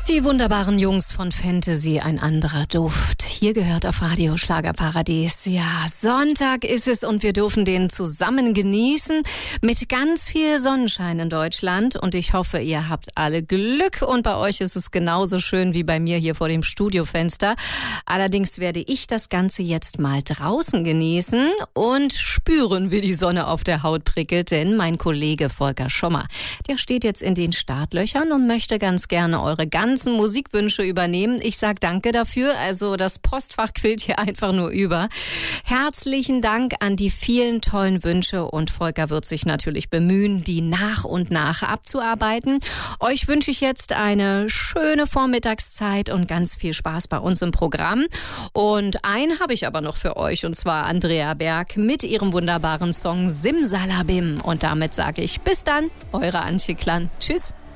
Die wunderbaren Jungs von Fantasy, ein anderer Duft. Hier gehört auf Radio Schlagerparadies. Ja, Sonntag ist es und wir dürfen den zusammen genießen mit ganz viel Sonnenschein in Deutschland. Und ich hoffe, ihr habt alle Glück und bei euch ist es genauso schön wie bei mir hier vor dem Studiofenster. Allerdings werde ich das Ganze jetzt mal draußen genießen und spüren, wie die Sonne auf der Haut prickelt. Denn mein Kollege Volker Schommer, der steht jetzt in den Startlöchern und möchte ganz gerne eure ganzen Musikwünsche übernehmen. Ich sage danke dafür. Also das Postfach quillt hier einfach nur über. Herzlichen Dank an die vielen tollen Wünsche und Volker wird sich natürlich bemühen, die nach und nach abzuarbeiten. Euch wünsche ich jetzt eine schöne Vormittagszeit und ganz viel Spaß bei uns im Programm. Und einen habe ich aber noch für euch und zwar Andrea Berg mit ihrem wunderbaren Song Simsalabim. Und damit sage ich bis dann, eure Antje Klan. Tschüss.